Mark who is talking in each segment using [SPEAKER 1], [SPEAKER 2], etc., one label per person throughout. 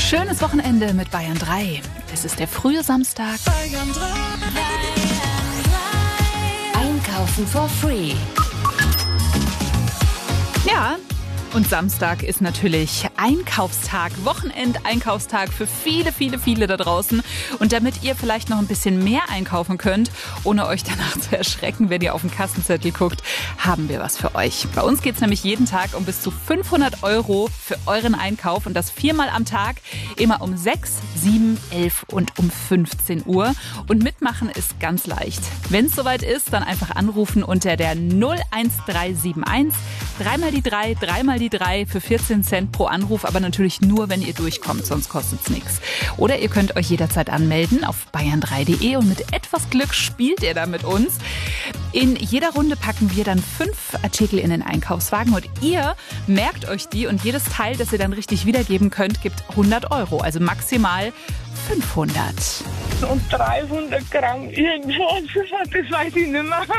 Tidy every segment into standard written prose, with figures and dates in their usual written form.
[SPEAKER 1] Schönes Wochenende mit Bayern 3. Es ist der frühe Samstag.
[SPEAKER 2] Bayern 3.
[SPEAKER 3] Einkaufen for free.
[SPEAKER 1] Ja, und Samstag ist natürlich Einkaufstag, Wochenendeinkaufstag für viele, viele, viele da draußen. Und damit ihr vielleicht noch ein bisschen mehr einkaufen könnt, ohne euch danach zu erschrecken, wenn ihr auf den Kassenzettel guckt, haben wir was für euch. Bei uns geht es nämlich jeden Tag um bis zu 500 € für euren Einkauf und das 4-mal am Tag, immer um 6, 7, 11 und um 15 Uhr. Und mitmachen ist ganz leicht. Wenn es soweit ist, dann einfach anrufen unter der 01371 3 die 3, 3 die 3 für 14 Cent pro Anruf, aber natürlich nur, wenn ihr durchkommt, sonst kostet es nichts. Oder ihr könnt euch jederzeit anmelden auf bayern3.de und mit etwas Glück spielt ihr da mit uns. In jeder Runde packen wir dann 5 Artikel in den Einkaufswagen und ihr merkt euch die und jedes Teil, das ihr dann richtig wiedergeben könnt, gibt 100 €, also maximal 500.
[SPEAKER 4] Und 300 Gramm irgendwas, das weiß ich nicht mehr.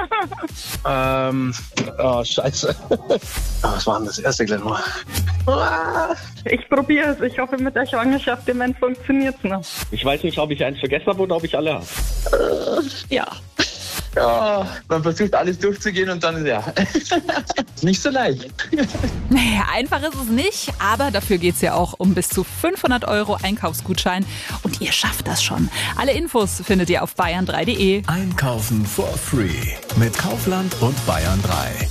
[SPEAKER 5] Scheiße. Was war denn das erste gleich mal?
[SPEAKER 4] Ich probiere es. Ich hoffe, mit der Schwangerschaft im Moment funktioniert es noch.
[SPEAKER 5] Ich weiß nicht, ob ich eins vergessen habe oder ob ich alle habe.
[SPEAKER 1] Ja.
[SPEAKER 5] Ja, man versucht alles durchzugehen und dann, ja. Ist nicht so leicht.
[SPEAKER 1] Naja, einfach ist es nicht, aber dafür geht es ja auch um bis zu 500 € Einkaufsgutschein und ihr schafft das schon. Alle Infos findet ihr auf bayern3.de.
[SPEAKER 2] Einkaufen for free mit Kaufland und Bayern 3.